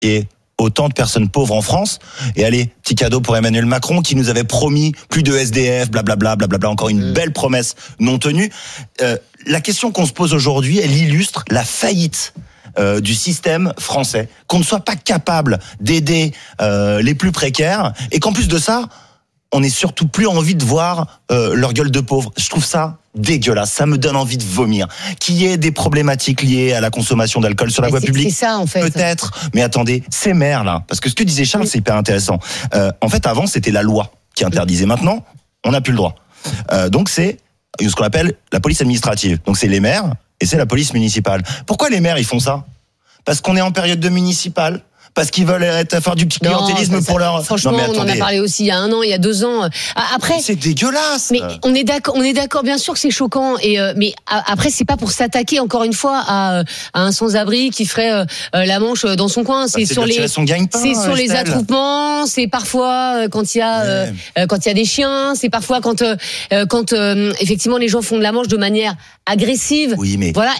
et autant de personnes pauvres en France. Et allez, petit cadeau pour Emmanuel Macron qui nous avait promis plus de SDF, blablabla, blablabla, encore une belle promesse non tenue. La question qu'on se pose aujourd'hui, elle illustre la faillite du système français, qu'on ne soit pas capable d'aider les plus précaires et qu'en plus de ça, on n'ait surtout plus envie de voir leur gueule de pauvre. Je trouve ça dégueulasse, ça me donne envie de vomir. Qu'il y ait des problématiques liées à la consommation d'alcool sur la voie publique, c'est ça en fait. Peut-être, mais attendez, ces maires là, parce que ce que disait Charles, c'est hyper intéressant. En fait, avant, c'était la loi qui interdisait. Maintenant, on n'a plus le droit. Donc c'est ce qu'on appelle la police administrative. Donc c'est les maires et c'est la police municipale. Pourquoi les maires ils font ça ? Parce qu'on est en période de municipale. Parce qu'ils veulent faire du petit clientélisme pour leur... Franchement, on en a parlé aussi il y a 1 an, il y a 2 ans. Après, c'est dégueulasse. Mais on est d'accord, bien sûr que c'est choquant. Mais après, c'est pas pour s'attaquer encore une fois à un sans-abri qui ferait la manche dans son coin. C'est sur les attroupements. C'est parfois quand il y a des chiens. C'est parfois quand effectivement les gens font de la manche de manière agressive. Oui, mais voilà,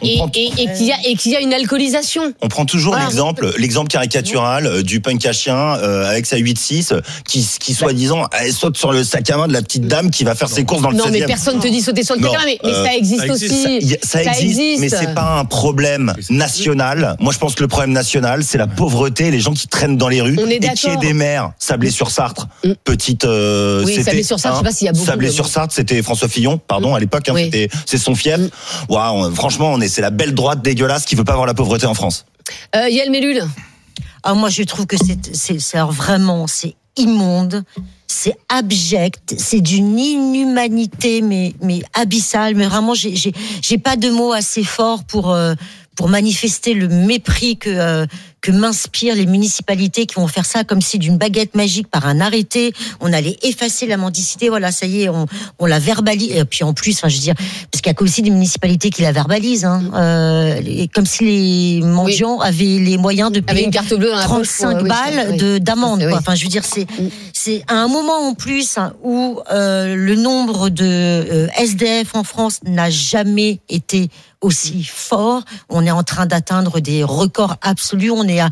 et qu'il y a une alcoolisation. On prend toujours l'exemple caricatural du punk à chien avec sa 8-6 qui soi-disant elle saute sur le sac à main de la petite dame qui va faire ses courses dans le 16e. Non, mais personne te dit sauter sur le sac à main, mais ça existe aussi. Ça existe, mais c'est pas un problème national. Moi, je pense que le problème national, c'est la pauvreté, les gens qui traînent dans les rues. On est et d'accord. qui est des maires. Sablé-sur-Sarthe, petite. Oui, Sablé-sur-Sarthe, je sais pas s'il y a beaucoup. Sablé-sur-Sarthe, c'était François Fillon, pardon, à l'époque. Oui. C'est son fief. Wow, franchement, c'est la belle droite dégueulasse qui veut pas voir la pauvreté en France. Yael Mellul. Ah, moi, je trouve que c'est vraiment, c'est immonde, c'est abject, c'est d'une inhumanité, mais abyssale. Mais vraiment, j'ai pas de mots assez forts pour manifester le mépris que m'inspirent les municipalités qui vont faire ça comme si d'une baguette magique par un arrêté, on allait effacer la mendicité. Voilà, ça y est, on la verbalise. Et puis en plus, enfin, je veux dire, parce qu'il y a aussi des municipalités qui la verbalisent, comme si les mendiants avaient les moyens de payer une carte bleue dans la 35 balles d'amende. Oui. Enfin, je veux dire, c'est à un moment en plus où le nombre de SDF en France n'a jamais été aussi fort. On est en train d'atteindre des records absolus. On est à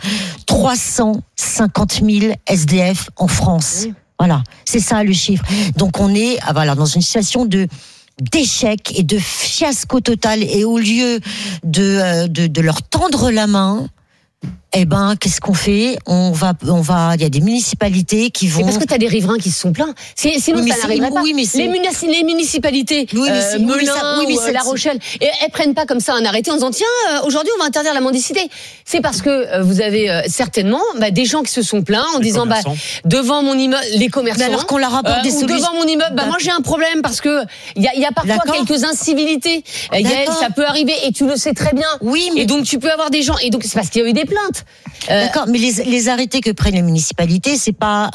350 000 SDF en France. Oui. Voilà, c'est ça le chiffre. Donc on est dans une situation d'échec et de fiasco total. Et au lieu de leur tendre la main, qu'est-ce qu'on fait ? Il y a des municipalités qui vont... C'est parce que t'as des riverains qui se sont plaints. Sinon, ça n'arriverait pas. Les municipalités, Melun ou La Rochelle, elles prennent pas comme ça un arrêté en disant tiens, aujourd'hui on va interdire la mendicité. C'est parce que vous avez certainement des gens qui se sont plaints en disant devant mon immeuble, les commerçants. Mais alors qu'on leur apporte des solutions. Devant mon immeuble, moi j'ai un problème parce que il y a parfois quelques incivilités. Ça peut arriver et tu le sais très bien. Oui, mais... Et donc tu peux avoir des gens et donc c'est parce qu'il y a eu des plaintes. D'accord, mais les arrêtés que prennent les municipalités, c'est pas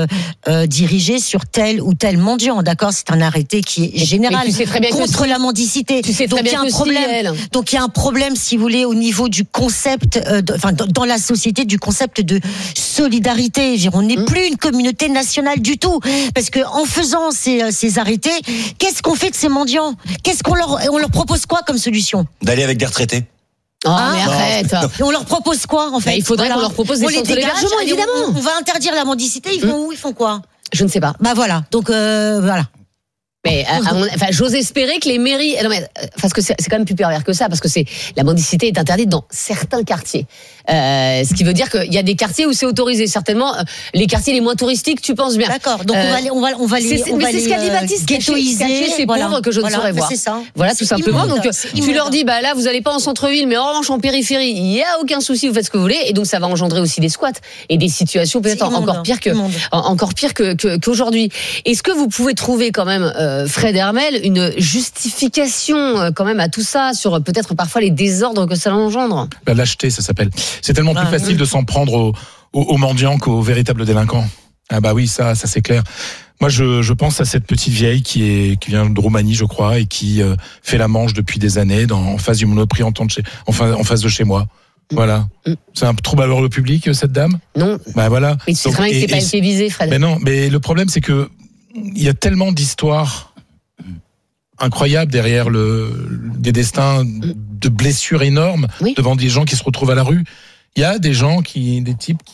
dirigé sur tel ou tel mendiant, d'accord ? C'est un arrêté qui est général contre la mendicité. Donc il y a un problème. Donc il y a un problème, si vous voulez, au niveau du concept, dans la société, du concept de solidarité. On n'est plus une communauté nationale du tout, parce que en faisant ces arrêtés, qu'est-ce qu'on fait de ces mendiants ? On leur propose quoi comme solution ? D'aller avec des retraités. Mais arrête. On leur propose quoi en fait ? Il faudrait qu'on leur propose des centres d'hébergement, évidemment. On va interdire la mendicité, ils vont où ? Ils font quoi ? Je ne sais pas. Voilà. Donc voilà. Mais j'ose espérer que les mairies, parce que c'est quand même plus pervers que ça, parce que la mendicité est interdite dans certains quartiers. Ce qui veut dire qu'il y a des quartiers où c'est autorisé. Certainement, les quartiers les moins touristiques, tu penses bien. D'accord. Donc on va les ghettoiser, c'est pauvres que je ne saurais voir. C'est ça. Voilà, tout simplement. Donc tu leur dis, là vous allez pas en centre-ville, mais en revanche en périphérie, il y a aucun souci, vous faites ce que vous voulez, et donc ça va engendrer aussi des squats et des situations peut-être encore pires qu'aujourd'hui. Est-ce que vous pouvez trouver quand même Fred Hermel, une justification quand même à tout ça, sur peut-être parfois les désordres que ça engendre? Lâcheté, ça s'appelle. C'est tellement plus facile de s'en prendre aux mendiants qu'aux véritables délinquants. Ah bah oui, ça c'est clair. Moi, je pense à cette petite vieille qui vient de Roumanie, je crois, et qui fait la manche depuis des années en face du Monoprix en face de chez moi. Voilà. C'est un trouble à l'ordre public, cette dame? Non. Bah voilà. Mais c'est vrai que c'est pas été visé, Fred. Mais non, mais le problème, c'est que il y a tellement d'histoires incroyables derrière des destins de blessures énormes devant des gens qui se retrouvent à la rue. il y a des types